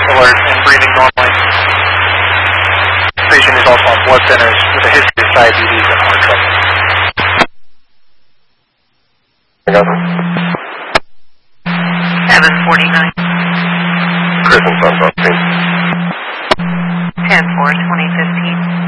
alert and breathing normally. Patient is also on blood thinners with a history of diabetes and heart trouble. I got them. 749. Chris and Sons on scene. 10-4, 2015.